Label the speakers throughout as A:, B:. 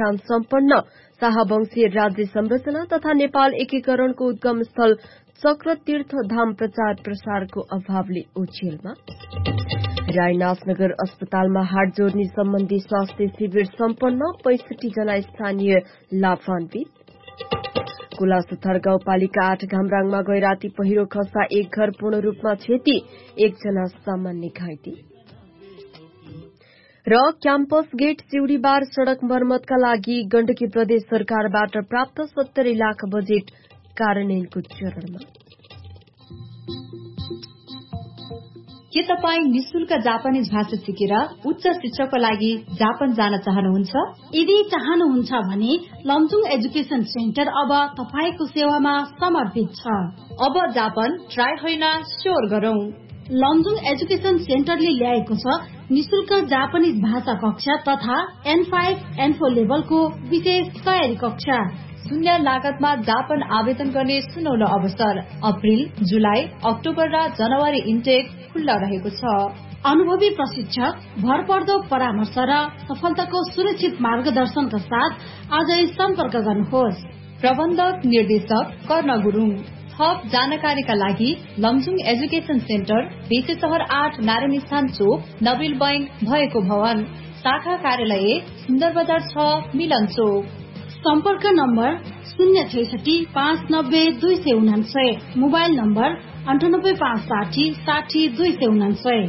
A: पहिचान सम्पन्न शाहवंशीय राज्य संरचना तथा नेपाल एकीकरणको उद्गम स्थल चक्र तीर्थ धाम प्रचार प्रसारको अभावले ओझेलमा। रायनाथनगर अस्पतालमा हाट जोड्ने सम्बन्धी स्वास्थ्य शिविर सम्पन्न 65 जना स्थानीय लाभान्वित। कुलासुथार गाउँपालिका 8 घामराङमा गैराती पहिरो खस्दा एक घर पूर्ण रूपमा क्षति, 1 जना सामान्य घाइते। र क्याम्पस गेट सिउडीबार सड़क मर्मतका लागि गण्डकी प्रदेश सरकारबाट प्राप्त 70 लाख बजेट कार्यान्वयनको चरणमा।
B: के तपाईँ निशुल्क जापानिज भाषा सिकेर उच्च शिक्षाको लागि जापान जान चाहनुहुन्छ?
C: यदि चाहनुहुन्छ भने लमजुङ एजुकेशन सेन्टर अब तपाईको सेवामा समर्पित छ।
B: अब जापान ट्राई होइन स्योर गरौं।
C: लमजुङ एजुकेशन सेन्टरले ल्याएको छ निशुल्क जापानिज भाषा कक्षा तथा N5, N4 लेभलको विशेष तयारी कक्षा।
B: शून्य लागतमा जापान आवेदन गर्ने सुनौलो अवसर। अप्रिल, जुलाई, अक्टोबर र जनवरी इन्टेक खुल्ला रहेको छ।
C: अनुभवी प्रशिक्षक, भरपर्दो परामर्श र सफलताको सुरक्षित मार्गदर्शनका साथ आजै सम्पर्क गर्नुहोस्।
B: प्रबन्धक निर्देशक कर्ण गुरुङ। थप जानकारीका लागि लमजुङ एजुकेशन सेन्टर बेसे शहर 8 नारायण स्थान चोक नबिल बैंक भएको भवन। शाखा कार्यालय सुन्दर बजार 6 मिलन चोक।
C: सम्पर्क नम्बर 066 590 299, मोबाइल नम्बर 98 560 60 299।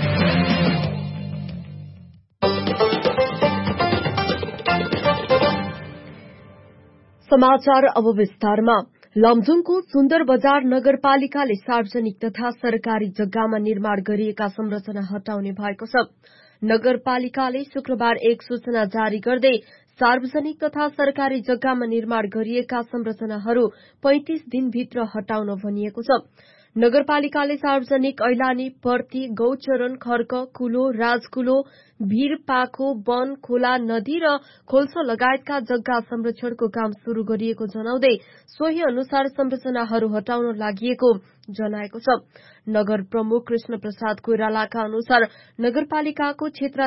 A: समाचार अब विस्तारमा। लमजुङको सुन्दर बजार नगरपालिकाले सार्वजनिक तथा सरकारी जग्गामा निर्माण गरिएका संरचना हटाउने भएको छ। नगरपालिकाले शुक्रबार एक सूचना जारी गर्दै सार्वजनिक तथा सरकारी जग्गामा निर्माण गरिएका संरचनाहरू 35 दिनभित्र हटाउन भनिएको छ। नगरपालिकाले सार्वजनिक ऐलानी, पर्ती, गौचरण, खर्क, कुलो, राजकुलो, भीर, पाखो, वन, खोला, नदी र खोल्सो लगायतका जग्गा संरक्षणको काम शुरू गरिएको जनाउँदै सोही अनुसार संरचनाहरू हटाउन लागि जनाएको छ। नगर प्रमुख कृष्ण प्रसाद कोइरालाका अनुसार नगरपालिकाको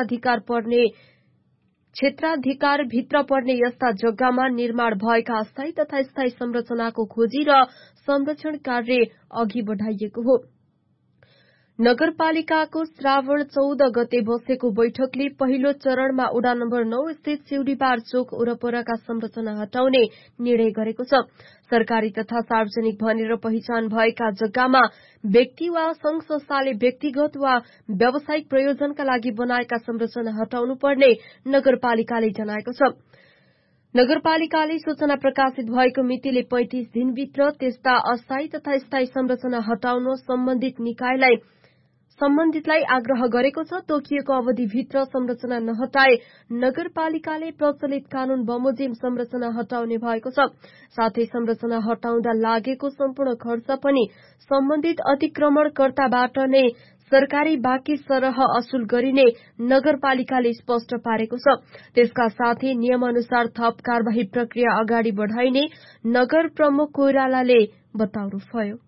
A: क्षेत्राधिकार भित्र पर्ने यस्ता जग्गामा निर्माण भएका अस्थायी तथा स्थायी संरचनाको खोजी र संरक्षण कार्य अघि बढ़ाइएको हो। नगरपालिकाको श्रावण 14 गते बसेको बैठकले पहिलो चरणमा वडा नम्बर 9 स्थित सिउडीबार चोक वरपरका संरचना हटाउने निर्णय गरेको छ। सरकारी तथा सार्वजनिक भनेर पहिचान भएका जग्गामा व्यक्ति वा संघ संस्थाले व्यक्तिगत वा व्यावसायिक प्रयोजनका लागि बनाएका संरचना हटाउनु पर्ने नगरपालिकाले जनाएको छ। नगरपालिकाले सूचना प्रकाशित भएको मितिले 35 दिनभित्र त्यस्ता अस्थायी तथा स्थायी संरचना हटाउन सम्बन्धितलाई आग्रह गरेको छ। तोकिएको अवधिभित्र संरचना नहटाए नगरपालिकाले प्रचलित कानून बमोजिम संरचना हटाउने भएको छ। साथै संरचना हटाउँदा लागेको सम्पूर्ण खर्च पनि सम्बन्धित अतिक्रमणकर्ताबाट नै सरकारी बाँकी सरह असुल गरिने नगरपालिकाले स्पष्ट पारेको छ। त्यसका साथै नियमअनुसार थप कार्यवाही प्रक्रिया अगाडि बढ़ाइने नगर प्रमुख कोइरालाले बताउनुभयो।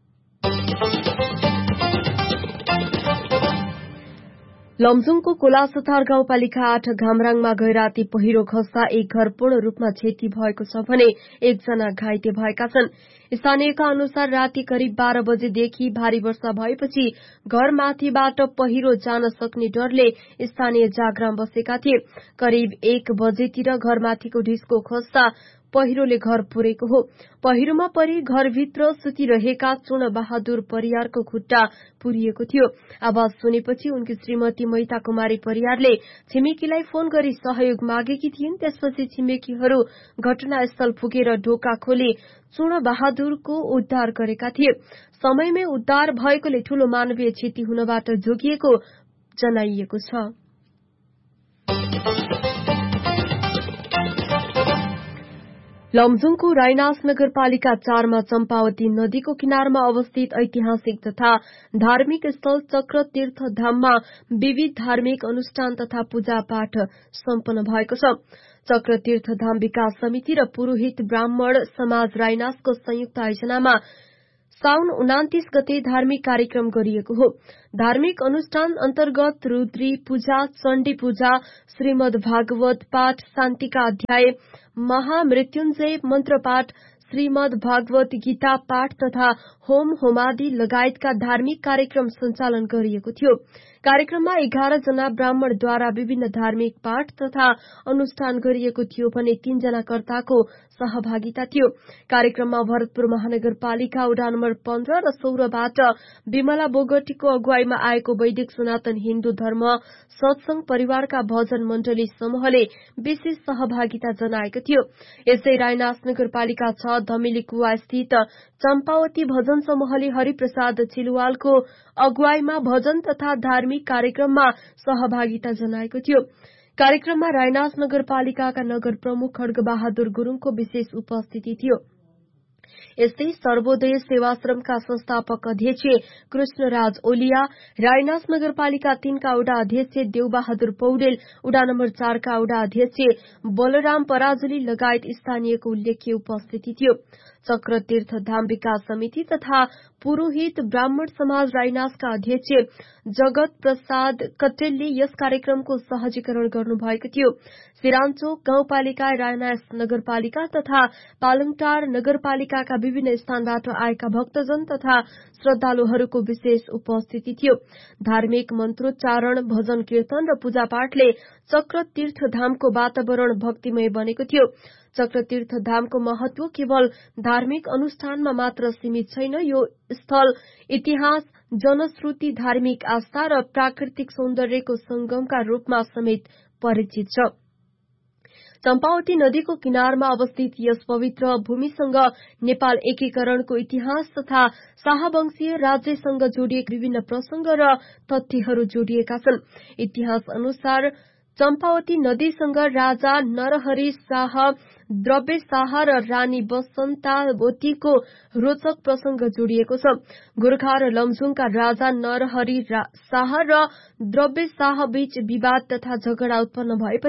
A: लमजुङको कोलासुथार गाउँपालिका 8 घामराङमा गैराती पहिरो खस्दा एक घर पूर्ण रूपमा क्षति भएको छ भने 1 जना घाइते भएका छन्। स्थानीयका अनुसार राति करिब 12 बजेदेखि भारी वर्षा भएपछि घरमाथिबाट पहिरो जान सक्ने डरले स्थानीय जागराम बसेका थिए। करिब 1 बजेतिर घरमाथिको ढिस्को खस्दा पहिरोले घर पुरेको हो। पहिरोमा परि घरभित्र सुतिरहेका चुन बहादुर परियारको खुट्टा पुरिएको थियो। आवाज सुनेपछि उनकी श्रीमती मैता कुमारी परियारले छिमेकीलाई फोन गरी सहयोग मागेकी थिइन्। त्यसपछि छिमेकीहरू घटनास्थल पुगेर ढोका खोली चुन बहादुरको उद्धार गरेका थिए। समयमै उद्धार भएकोले ठूलो मानवीय क्षति हुनबाट जोगिएको जनाइएको छ। लमजुङको रायनाथ नगरपालिका 4 मा चम्पावती नदीको किनारमा अवस्थित ऐतिहासिक तथा धार्मिक स्थल चक्र तीर्थ धाममा विविध धार्मिक अनुष्ठान तथा पूजा पाठ सम्पन्न भएको छ। चक्र तीर्थ धाम विकास समिति र पुरोहित ब्राह्मण समाज रायनाथको संयुक्त आयोजनामा साउन 29 गते धार्मिक कार्यक्रम गरिएको हो। धार्मिक अनुष्ठान अन्तर्गत रुद्री पूजा, चण्डी पूजा, श्रीमद् भागवत पाठ, शान्तिका अध्याय, महामृत्युञ्जय मन्त्र पाठ, श्रीमद् भागवत गीता पाठ तथा होम होमादि लगायतका धार्मिक कार्यक्रम सञ्चालन गरिएको थियो। कार्यक्रममा 11 जना ब्राह्मणद्वारा विभिन्न धार्मिक पाठ तथा अनुष्ठान गरिएको थियो भने 3 जना कर्ताको सहभागिता थियो। कार्यक्रममा भरतपुर महानगरपालिका वडा नम्बर 15 र 16बाट विमला बोगटीको अगुवाईमा आएको वैदिक सनातन हिन्दू धर्म सत्संग परिवारका भजन मण्डली समूहले विशेष सहभागिता जनाएको थियो। यसै रायनास नगरपालिका 6 धमिली कुवा स्थित चम्पावती भजन समूहले हरिप्रसाद चिलुवालको अगुवाईमा भजन तथा धार्मिक कार्यक्रममा सहभागिता जनाएको थियो। कार्यक्रममा रायनास नगरपालिकाका नगर प्रमुख खड्गबहादुर गुरूङको विशेष उपस्थिति थियो। यस्तै सर्वोदय सेवाश्रमका संस्थापक अध्यक्ष कृष्णराज ओलिया, रायनास नगरपालिका 3 का वडा अध्यक्ष देवबहादुर पौडेल, वडा नम्बर 4 का वडा अध्यक्ष बलराम पराजुली लगायत स्थानीयको उल्लेख्य उपस्थिति थियो। चक्र तीर्थ धाम विकास समिति तथा पुरोहित ब्राह्मण समाज रायनासका अध्यक्ष जगत प्रसाद कटेलले यस कार्यक्रमको सहजीकरण गर्नुभएको थियो। सिरानचोक गाउँपालिका, रायनास नगरपालिका तथा पालङटार नगरपालिकाका विभिन्न स्थानबाट आएका भक्तजन तथा श्रद्धालुहरूको विशेष उपस्थिति थियो। धार्मिक मन्त्रोच्चारण, भजन कीर्तन र पूजापाठले चक्र तीर्थ धामको वातावरण भक्तिमय बनेको थियो। चक्र तीर्थ धामको महत्व केवल धार्मिक अनुष्ठानमा मात्र सीमित छैन, यो स्थल इतिहास, जनश्रुति, धार्मिक आस्था र प्राकृतिक सौन्दर्यको संगमका रूपमा समेत परिचित छ। चम्पावती नदीको किनारमा अवस्थित यस पवित्र भूमिसँग नेपाल एकीकरणको इतिहास तथा शाहवंशीय राज्यसँग जोडिएका विभिन्न प्रसंग र तथ्यहरू जोडिएका छन्। इतिहास अनुसार चम्पावती नदीसँग राजा नरहरि शाह, द्रव्य शाह र रानी बसन्तावतीको रोचक प्रसंग जोडिएको छ। गोर्खा र लमजुङका राजा नरहरि शाह र द्रव्य शाह बीच विवाद तथा झगडा उत्पन्न भएपछि